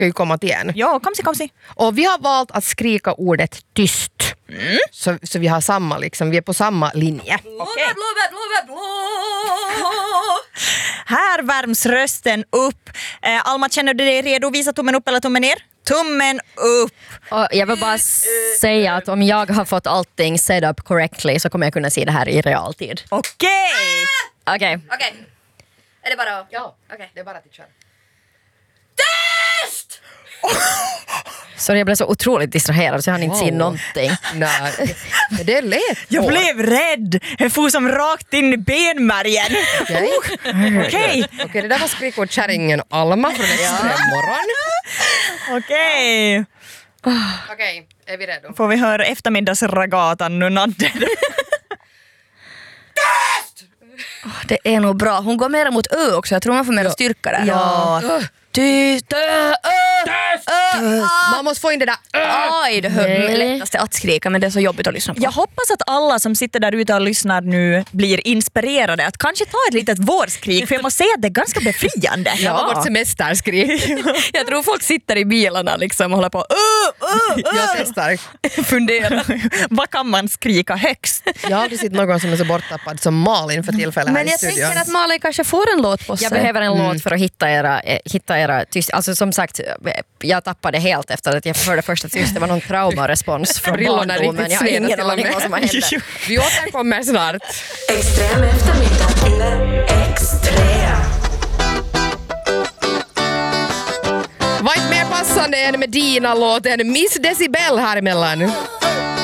ska ju komma till en. Ja, kom si. Och vi har valt att skrika ordet tyst. Så vi har samma liksom, vi är på samma linje. Okay. Här värms rösten upp. Alma, känner du dig redo? Visa tummen upp eller tummen ner? Tummen upp! Och jag vill bara säga att om jag har fått allting set up correctly så kommer jag kunna se det här i realtid. Okej! Okej. Är det bara... Ja, det är bara att köra. Tyst! Så jag blev så otroligt distraherad så jag hann inte se någonting. Nej, det är lätt. Jag blev rädd. Jag får som rakt in i benmärgen. Okej, det där var skrik åt kärringen Alma från Extremmorgon. Okej. Okej, är vi redo? Får vi höra eftermiddagsragatan nu, Nadde? Det är nog bra. Hon går mer mot ö också. Jag tror man får mer styrka där. Ja. Tyst. Man måste få in det där. Aj, det hör lättaste att skrika, men det är så jobbigt att lyssna på. Jag hoppas att alla som sitter där ute och lyssnar nu blir inspirerade att kanske ta ett litet vårskrik, för jag måste säga att det är ganska befriande. Det var vårt semesterskrik. Jag tror folk sitter i bilarna liksom och håller på. Jag testar. Fundera. Vad kan man skrika högst? Jag har aldrig sett någon som är så borttappad som Malin för tillfället här Men i jag studion. tänker att Malin kanske får en låt på sig. Jag behöver en låt för att hitta era tyst. Alltså som sagt, jag tappade helt efter att jag för det första tyst. Det var någon traumarespons från Brillorna barndomen. Jag har ingen aning vad som har hänt. Vi återkommer snart. Extrem eftermiddag eller extrem. Var inte mer passande än med Dina-låten Miss Decibel här emellan.